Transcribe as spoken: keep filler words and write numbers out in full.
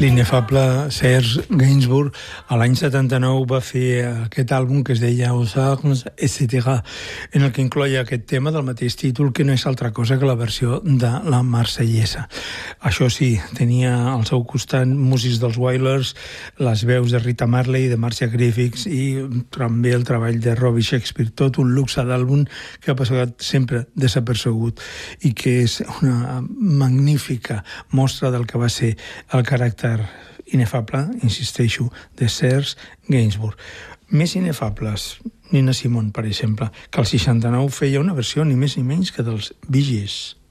L'inefable Serge Gainsbourg a l'any setanta-nou va fer aquest àlbum que es deia Aux Armes, etcètera, en el que incloia aquest tema del mateix títol, que no és altra cosa que la versió de la Marsellesa. Això sí, tenia al seu costat músics dels Wailers, les veus de Rita Marley, de Marcia Griffiths i també el treball de Robbie Shakespeare, tot un luxe d'àlbum que ha passat sempre desapercebut i que és una magnífica mostra del que va ser el caràcter inefable, insisteixo, de Serge Gainsbourg. Més inefables, Nina Simone, per exemple, que al seixanta-nou feia una versió ni més ni menys que dels Bee Gees.